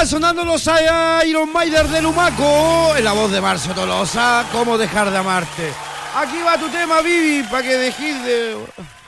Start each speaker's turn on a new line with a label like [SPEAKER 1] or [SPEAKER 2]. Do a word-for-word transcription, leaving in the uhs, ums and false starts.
[SPEAKER 1] Ya sonando los Iron Maiden de Lumaco, en la voz de Marcio Tolosa, ¿cómo dejar de amarte? Aquí va tu tema, Vivi, para que dejes de...